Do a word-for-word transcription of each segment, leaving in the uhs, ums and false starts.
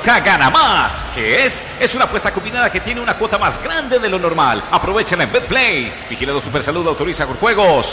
apuesta gana más. ¿Qué es? Es una apuesta combinada que tiene una cuota más grande de lo normal. Aprovechen en BetPlay. Vigilado Supersalud, autoriza con juegos.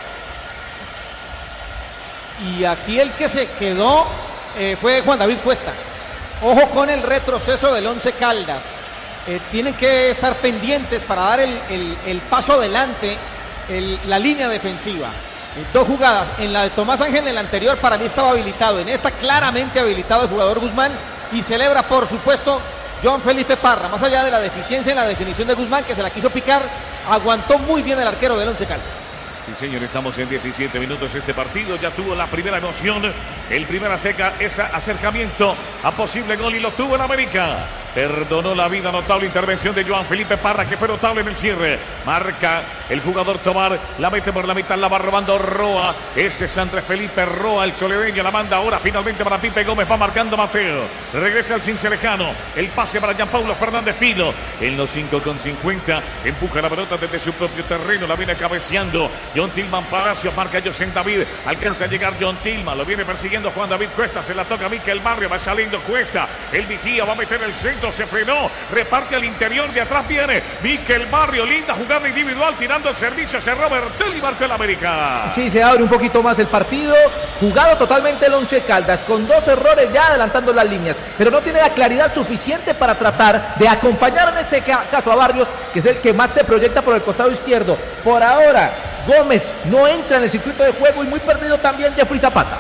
Y aquí el que se quedó eh, fue Juan David Cuesta. Ojo con el retroceso del Once Caldas. Eh, tienen que estar pendientes para dar el, el, el paso adelante, el, la línea defensiva. Eh, dos jugadas. En la de Tomás Ángel, en la anterior, para mí estaba habilitado. En esta, claramente habilitado el jugador Guzmán. Y celebra, por supuesto, Joan Felipe Parra. Más allá de la deficiencia en la definición de Guzmán, que se la quiso picar, aguantó muy bien el arquero del Once Caldas. Sí, señor, estamos en diecisiete minutos. Este partido ya tuvo la primera emoción, el primer acerca, ese acercamiento a posible gol, y lo tuvo en América. Perdonó la vida, notable intervención de Joan Felipe Parra, que fue notable en el cierre. Marca el jugador Tomar, la mete por la mitad, la va robando Roa. Ese es Andrés Felipe Roa, el soledeño, la manda ahora finalmente para Pipe Gómez, va marcando Mateo. Regresa al Cincelejano, el pase para Jean Paulo Fernández Filo. En los cinco con cincuenta, empuja la pelota desde su propio terreno, la viene cabeceando John Tillman Palacio, marca José David, alcanza a llegar John Tillman, lo viene persiguiendo Juan David Cuesta, se la toca a Miquel Barrio, va saliendo Cuesta, el vigía, va a meter el centro, se frenó, reparte al interior, de atrás viene Miquel Barrio, linda jugada individual, tirando el servicio, cerró Bertelli, marcó el América. Sí, se abre un poquito más el partido, jugado totalmente el Once Caldas, con dos errores ya adelantando las líneas, pero no tiene la claridad suficiente para tratar de acompañar en este caso a Barrios, que es el que más se proyecta por el costado izquierdo. Por ahora, Gómez no entra en el circuito de juego y muy perdido también Jeffrey Zapata.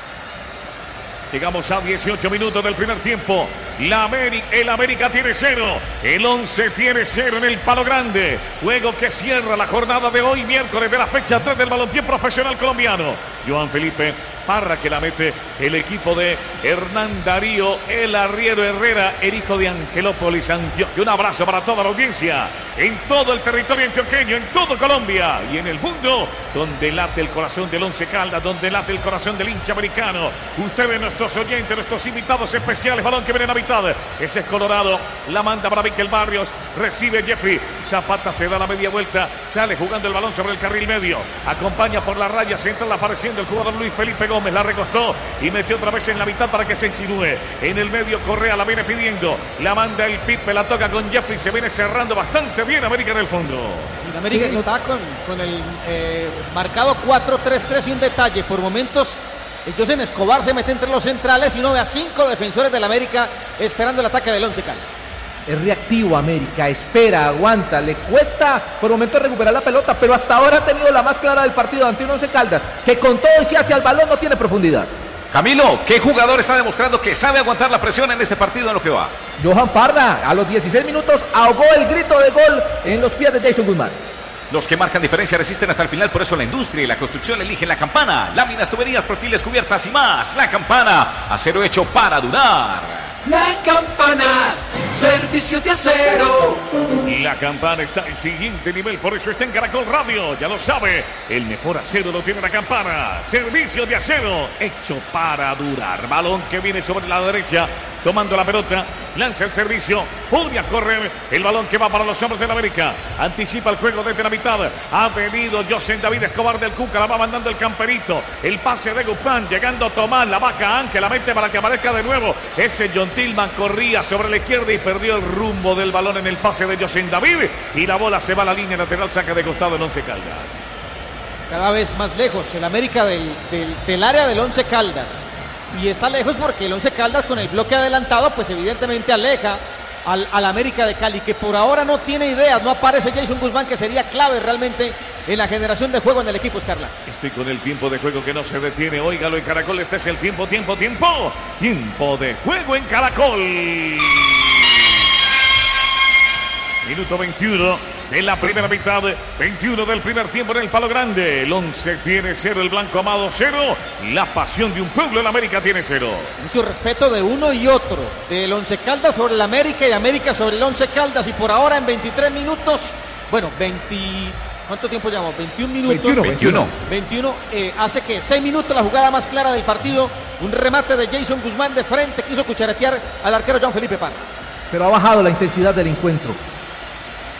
Llegamos a dieciocho minutos del primer tiempo. La América, el América tiene cero. El Once tiene cero en el Palo Grande. Juego que cierra la jornada de hoy, miércoles de la fecha tres del balompié profesional colombiano. Joan Felipe Parra, que la mete el equipo de Hernán Darío, el arriero Herrera, el hijo de Angelópolis, Antioquia. Un abrazo para toda la audiencia en todo el territorio antioqueño, en todo Colombia y en el mundo, donde late el corazón del Once Caldas, donde late el corazón del hincha americano. Ustedes, nuestros oyentes, nuestros invitados especiales, balón que viene a la mitad. Ese es Colorado, la manda para Miquel Barrios, recibe Jeffrey Zapata, se da la media vuelta, sale jugando el balón sobre el carril medio, acompaña por la raya central apareciendo el jugador Luis Felipe Gómez, la recostó y metió otra vez en la mitad para que se insinúe. En el medio Correa la viene pidiendo, la manda el Pipe, la toca con Jeffrey, se viene cerrando bastante bien América en el fondo. Y América sí, está con, con el eh, marcado cuatro tres tres y un detalle, por momentos José Escobar se mete entre los centrales y uno ve a cinco defensores del América esperando el ataque del Once Caldas. Es reactivo América, espera, aguanta, le cuesta por momentos recuperar la pelota, pero hasta ahora ha tenido la más clara del partido ante un Once Caldas, que con todo y si hacia el balón no tiene profundidad. Camilo, ¿qué jugador está demostrando que sabe aguantar la presión en este partido en lo que va? Johan Parra, a los dieciséis minutos ahogó el grito de gol en los pies de Jason Guzmán. Los que marcan diferencia resisten hasta el final, por eso la industria y la construcción eligen La Campana. Láminas, tuberías, perfiles, cubiertas y más. La Campana, acero hecho para durar. La Campana, servicio de acero. La Campana está en siguiente nivel, por eso está en Caracol Radio, ya lo sabe. El mejor acero lo tiene La Campana. Servicio de acero hecho para durar. Balón que viene sobre la derecha, tomando la pelota, lanza el servicio, pone a correr el balón que va para los hombres de la América. Anticipa el juego desde la mitad. Ha venido José David Escobar del Cuca, la va mandando el camperito. El pase de Guzmán, llegando Tomás, la vaca Ángel, la mete para que aparezca de nuevo. Ese John Tillman corría sobre la izquierda y perdió el rumbo del balón en el pase de José David. Y la bola se va a la línea lateral, saca de costado el Once Caldas. Cada vez más lejos el América del, del, del área del Once Caldas. Y está lejos porque el Once Caldas con el bloque adelantado pues evidentemente aleja al, al América de Cali, que por ahora no tiene ideas, no aparece Jason Guzmán, que sería clave realmente en la generación de juego en el equipo escarlata. Estoy con el tiempo de juego que no se detiene, óigalo en Caracol, este es el tiempo, tiempo, tiempo, tiempo de juego en Caracol. Minuto veintiuno de la primera mitad, veintiuno del primer tiempo en el Palo Grande. El Once tiene cero, el Blanco Amado cero, la pasión de un pueblo en América tiene cero. Mucho respeto de uno y otro, del Once Caldas sobre el América y América sobre el Once Caldas. Y por ahora en veintitrés minutos, bueno, veinte... ¿Cuánto tiempo llevamos? veintiún minutos. veintiuno. veintiuno. veintiuno eh, hace que seis minutos la jugada más clara del partido. Un remate de Jason Guzmán de frente, quiso cucharetear al arquero Joan Felipe Parra. Pero ha bajado la intensidad del encuentro.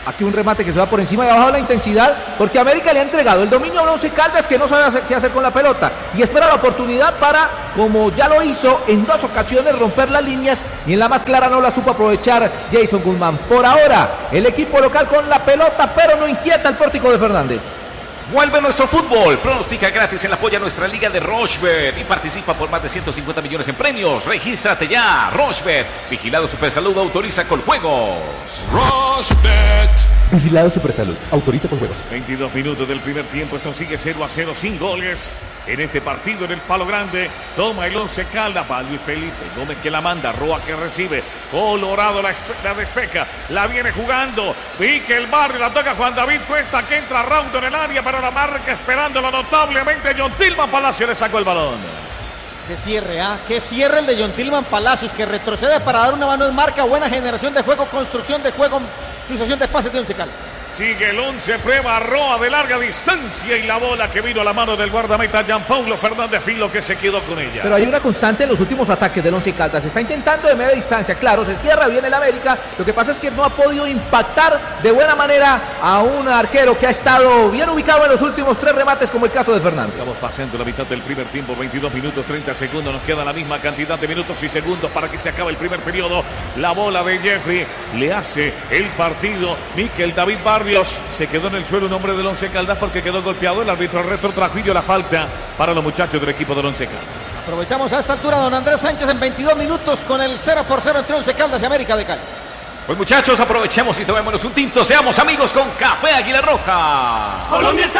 Aquí un remate que se va por encima y ha bajado la intensidad porque América le ha entregado el dominio a Once Caldas, que no sabe hacer, qué hacer con la pelota y espera la oportunidad para, como ya lo hizo en dos ocasiones, romper las líneas, y en la más clara no la supo aprovechar Jason Guzmán. Por ahora el equipo local con la pelota, pero no inquieta el pórtico de Fernández. Vuelve nuestro fútbol. Pronostica gratis en la apoya nuestra liga de Rochebet y participa por más de ciento cincuenta millones en premios. Regístrate ya. Rochebet. Vigilado Supersalud. Autoriza con juegos. Rochebet. Vigilado Supersalud. Autoriza con juegos. veintidós minutos del primer tiempo. Esto sigue cero a cero sin goles. En este partido en el Palo Grande. Toma el Once Caldas. Va Luis Felipe Gómez que la manda. Roa que recibe. Colorado la, la despeca. La viene jugando. Mikel Barrio. La toca Juan David Cuesta, que entra Raudo en el área, pero la marca esperándolo notablemente. John Tilman Palacio le sacó el balón. Que cierre, ¿ah? Que cierre el de John Tilman Palacios, que retrocede para dar una mano en marca. Buena generación de juego, construcción de juego, sucesión de pases de Once Caldas. Sigue el once, prueba Roa de larga distancia y la bola que vino a la mano del guardameta Gianpaulo Fernández Filo, que se quedó con ella. Pero hay una constante en los últimos ataques del Once Caldas. Se está intentando de media distancia, claro, se cierra bien el América. Lo que pasa es que no ha podido impactar de buena manera a un arquero que ha estado bien ubicado en los últimos tres remates, como el caso de Fernández. Estamos pasando la mitad del primer tiempo, veintidós minutos, treinta segundos. Nos queda la misma cantidad de minutos y segundos para que se acabe el primer periodo. La bola de Jeffrey le hace el partido. Mikel David Barrios se quedó en el suelo un hombre del Once Caldas porque quedó golpeado. El árbitro retrotrajo y dio la falta para los muchachos del equipo del Once Caldas. Aprovechamos a esta altura don Andrés Sánchez en veintidós minutos con el cero por cero entre Once Caldas y América de Cali. Pues muchachos, aprovechemos y tomémonos un tinto. Seamos amigos con Café Águila Roja. Colombia está